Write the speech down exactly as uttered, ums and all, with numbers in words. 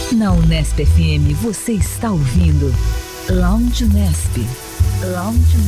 Na Unesp F M você está ouvindo Lounge Unesp. Lounge